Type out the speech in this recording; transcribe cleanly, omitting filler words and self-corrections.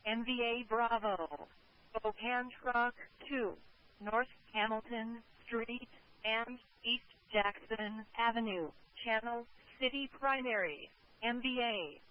MVA Bravo, Spokane Truck 2, North Hamilton Street, and East Jackson Avenue, Channel City Primary, MVA.